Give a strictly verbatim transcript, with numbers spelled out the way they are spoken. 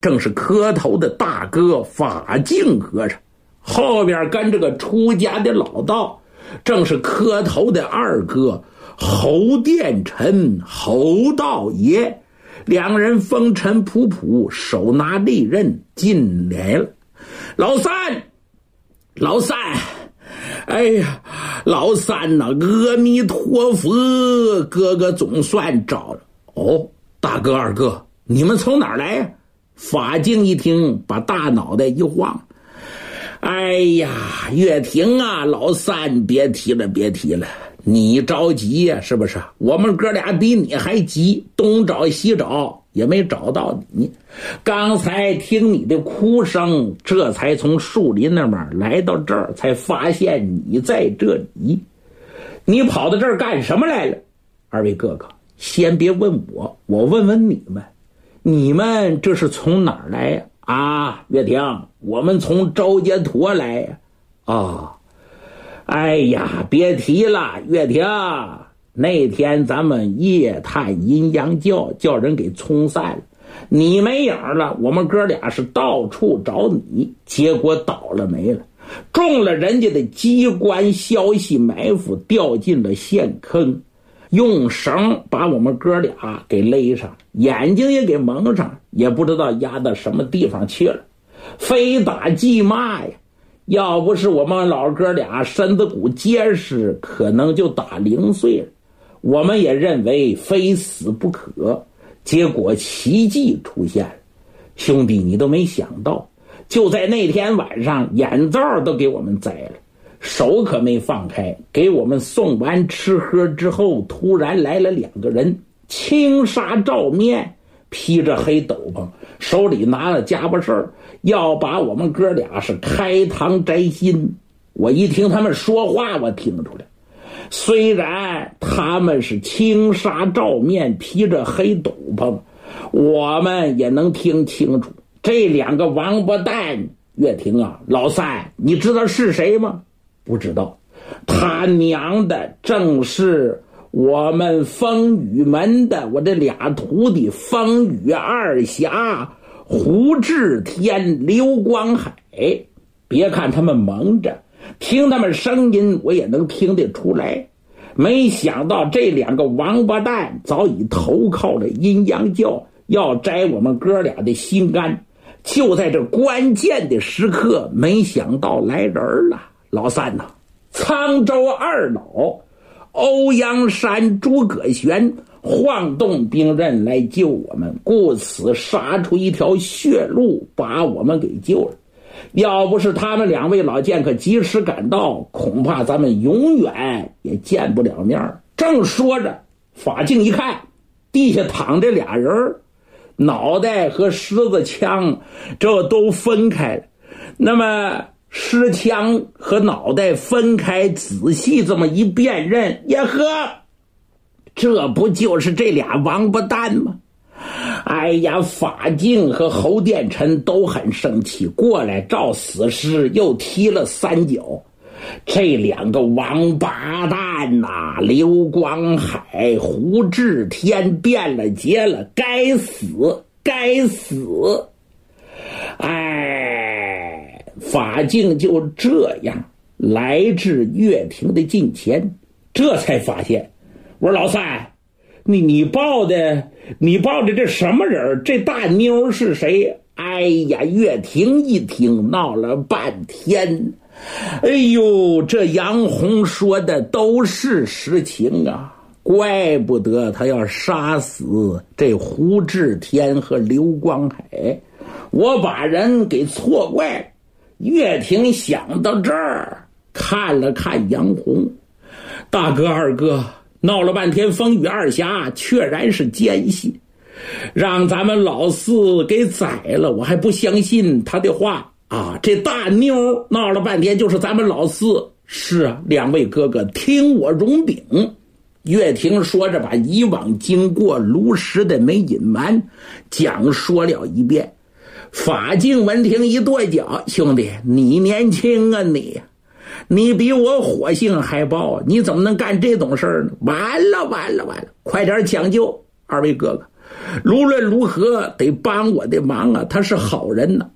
正是磕头的大哥法净和尚，后边跟着个出家的老道，正是磕头的二哥侯殿臣侯道爷。两人风尘仆仆，手拿利刃进来了。老三，老三，哎呀，老三呐、啊，阿弥陀佛，哥哥总算找了。哦，大哥二哥，你们从哪儿来呀？法净一听，把大脑袋一晃。哎呀，岳霆啊，老三别提了别提了，你着急呀、啊、是不是？我们哥俩比你还急，东找西找也没找到你。刚才听你的哭声，这才从树林那边来到这儿，才发现你在这里。你跑到这儿干什么来了？二位哥哥，先别问我，我问问你们，你们这是从哪儿来呀？啊，岳霆，我们从周家坨来呀。啊，哎呀，别提了，岳霆，那天咱们夜探阴阳教，叫人给冲散了，你没影了，我们哥俩是到处找你，结果倒了霉了，中了人家的机关消息埋伏，掉进了陷坑，用绳把我们哥俩给勒上，眼睛也给蒙上，也不知道压到什么地方去了，非打即骂呀！要不是我们老哥俩身子骨结实，可能就打零碎了。我们也认为非死不可，结果奇迹出现了。兄弟，你都没想到，就在那天晚上，眼罩都给我们摘了，手可没放开，给我们送完吃喝之后，突然来了两个人，青纱罩面，披着黑斗篷，手里拿了家伙事儿，要把我们哥俩是开膛摘心。我一听他们说话，我听出来，虽然他们是青纱罩面，披着黑斗篷，我们也能听清楚，这两个王八蛋，岳霆啊，老三，你知道是谁吗？不知道。他娘的，正是我们风雨门的我这俩徒弟，风雨二侠胡志天、刘光海。别看他们蒙着，听他们声音我也能听得出来。没想到这两个王八蛋早已投靠了阴阳教，要摘我们哥俩的心肝。就在这关键的时刻，没想到来人了。老三呐、啊，沧州二老欧阳山、诸葛玄晃动兵刃来救我们，故此杀出一条血路，把我们给救了。要不是他们两位老剑客及时赶到，恐怕咱们永远也见不了面。正说着，法净一看地下躺着俩人，脑袋和狮子枪这都分开了。那么尸枪和脑袋分开，仔细这么一辨认，呀呵，这不就是这俩王八蛋吗？哎呀，法净和侯殿臣都很生气，过来照死尸又踢了三脚。这两个王八蛋呐、啊，刘光海、胡志天变了节了，该死该死！哎，法净就这样来至岳霆的近前，这才发现，我说老三，你你抱的你抱的这什么人？这大妞是谁？哎呀，岳霆一听闹了半天，哎呦，这杨红说的都是实情啊，怪不得他要杀死这胡志天和刘光海，我把人给错怪。岳霆想到这儿，看了看杨红，大哥二哥，闹了半天风雨二侠确然是奸细，让咱们老四给宰了，我还不相信他的话啊！这大妞闹了半天就是咱们老四。是啊，两位哥哥听我容禀。岳霆说着，把以往经过如实的没隐瞒讲说了一遍。法净闻听一跺脚，兄弟，你年轻啊你你比我火性还爆，你怎么能干这种事儿呢？完了完了完了，快点抢救！二位哥哥， 无论如何得帮我的忙啊，他是好人呢。